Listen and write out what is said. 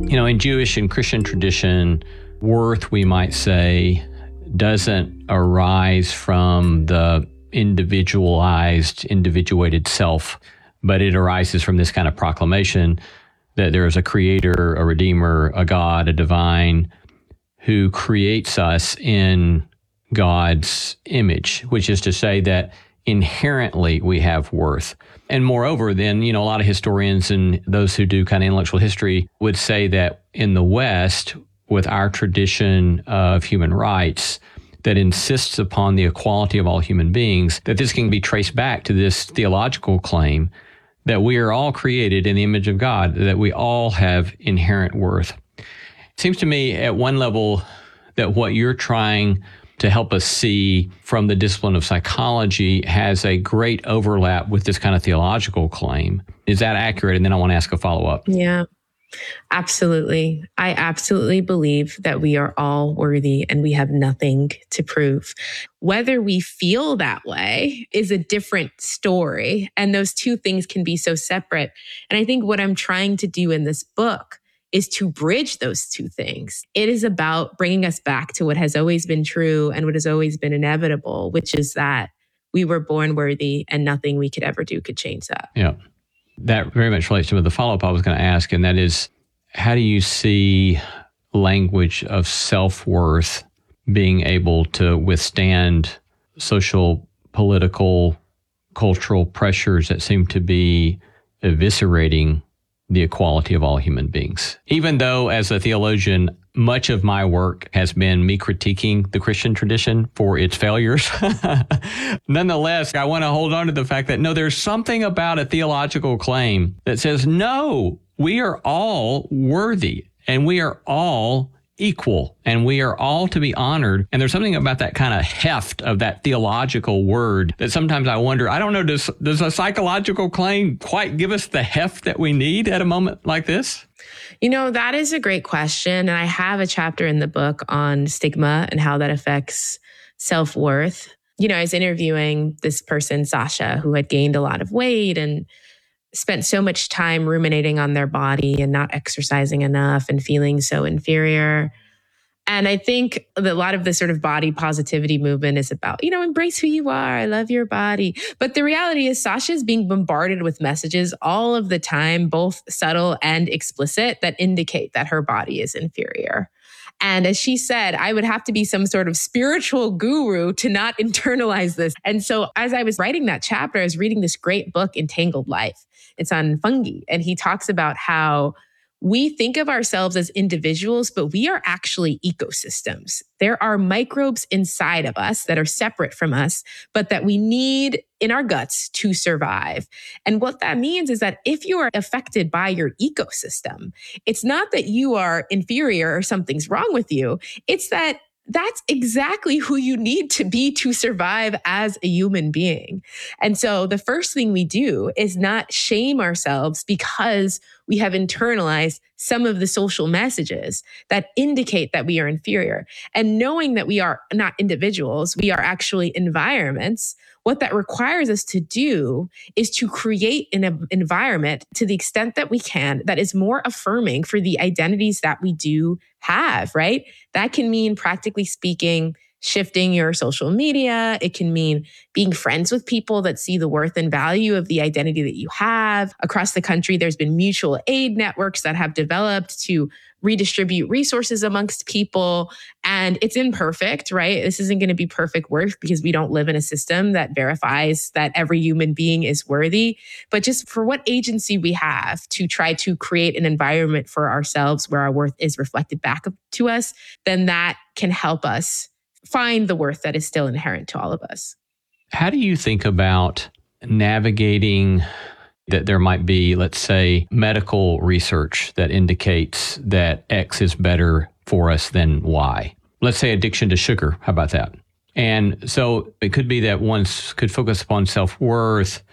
In Jewish and Christian tradition, worth, we might say, doesn't arise from the individuated self, but it arises from this kind of proclamation that there is a creator, a redeemer, a God, a divine, who creates us in God's image, which is to say that inherently we have worth. And moreover, then, a lot of historians and those who do kind of intellectual history would say that in the West, with our tradition of human rights that insists upon the equality of all human beings, that this can be traced back to this theological claim that we are all created in the image of God, that we all have inherent worth. It seems to me at one level that what you're trying to help us see from the discipline of psychology has a great overlap with this kind of theological claim. Is that accurate? And then I want to ask a follow-up. Yeah, absolutely. I absolutely believe that we are all worthy and we have nothing to prove. Whether we feel that way is a different story. And those two things can be so separate. And I think what I'm trying to do in this book is to bridge those two things. It is about bringing us back to what has always been true and what has always been inevitable, which is that we were born worthy and nothing we could ever do could change that. Yeah. That very much relates to the follow-up I was going to ask, and that is, how do you see language of self-worth being able to withstand social, political, cultural pressures that seem to be eviscerating the equality of all human beings? Even though, as a theologian, much of my work has been me critiquing the Christian tradition for its failures. Nonetheless, I want to hold on to the fact that, no, there's something about a theological claim that says, no, we are all worthy and we are all equal and we are all to be honored. And there's something about that kind of heft of that theological word that sometimes I wonder, I don't know, does a psychological claim quite give us the heft that we need at a moment like this? That is a great question. And I have a chapter in the book on stigma and how that affects self-worth. I was interviewing this person, Sasha, who had gained a lot of weight and spent so much time ruminating on their body and not exercising enough and feeling so inferior. And I think that a lot of the sort of body positivity movement is about, embrace who you are. I love your body. But the reality is Sasha is being bombarded with messages all of the time, both subtle and explicit, that indicate that her body is inferior. And as she said, I would have to be some sort of spiritual guru to not internalize this. And so as I was writing that chapter, I was reading this great book, Entangled Life. It's on fungi. And he talks about how we think of ourselves as individuals, but we are actually ecosystems. There are microbes inside of us that are separate from us, but that we need in our guts to survive. And what that means is that if you are affected by your ecosystem, it's not that you are inferior or something's wrong with you. It's that that's exactly who you need to be to survive as a human being. And so the first thing we do is not shame ourselves because we have internalized some of the social messages that indicate that we are inferior. And knowing that we are not individuals, we are actually environments, what that requires us to do is to create an environment to the extent that we can that is more affirming for the identities that we do have, right? That can mean, practically speaking, shifting your social media. It can mean being friends with people that see the worth and value of the identity that you have. Across the country, there's been mutual aid networks that have developed to redistribute resources amongst people. And it's imperfect, right? This isn't going to be perfect work because we don't live in a system that verifies that every human being is worthy. But just for what agency we have to try to create an environment for ourselves where our worth is reflected back to us, then that can help us find the worth that is still inherent to all of us. How do you think about navigating that there might be, let's say, medical research that indicates that X is better for us than Y? Let's say addiction to sugar. How about that? And so it could be that one could focus upon self-worth,